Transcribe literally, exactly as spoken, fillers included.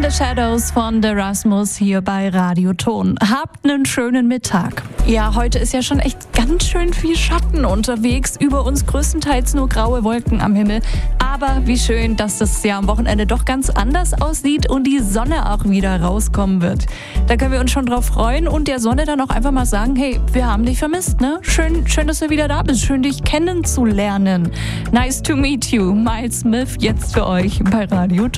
the Shadows von The Rasmus hier bei Radioton. Habt einen schönen Mittag. Ja, heute ist ja schon echt ganz schön viel Schatten unterwegs. Über uns größtenteils nur graue Wolken am Himmel. Aber wie schön, dass das ja am Wochenende doch ganz anders aussieht und die Sonne auch wieder rauskommen wird. Da können wir uns schon drauf freuen und der Sonne dann auch einfach mal sagen, hey, wir haben dich vermisst, ne? Schön, schön, dass du wieder da bist. Schön, dich kennenzulernen. Nice to meet you. Miles Smith jetzt für euch bei Radioton.